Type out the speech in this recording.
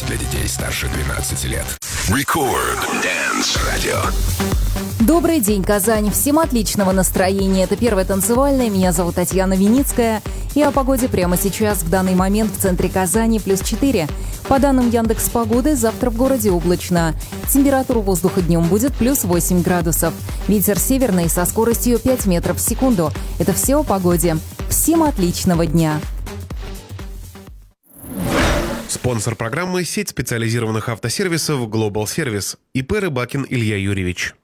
для детей старше 12 лет. Record Dance Radio. Добрый день, Казань. Всем отличного настроения. Это первое танцевальное. Меня зовут Татьяна Виницкая. И о погоде прямо сейчас, в данный момент в центре Казани +4. По данным Яндекс.Погоды, завтра в городе облачно. Температура воздуха днем будет +8 градусов. Ветер северный со скоростью 5 метров в секунду. Это все о погоде. Всем отличного дня. Спонсор программы — сеть специализированных автосервисов Global Service. ИП Рыбакин Илья Юрьевич.